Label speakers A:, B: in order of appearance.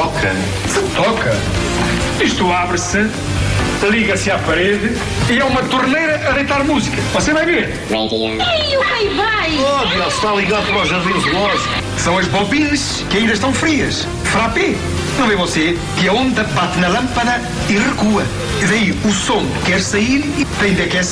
A: toca.
B: Se toca. Isto abre-se, liga-se à parede e é uma torneira a deitar música. Você vai ver.
C: Ei, o rei vai!
A: Oh, Deus, está ligado para o jardim zoológico.
B: São as bobines que ainda estão frias. Frappé. Não vê você que a onda bate na lâmpada e recua. E daí o som quer sair e tem de aquecer.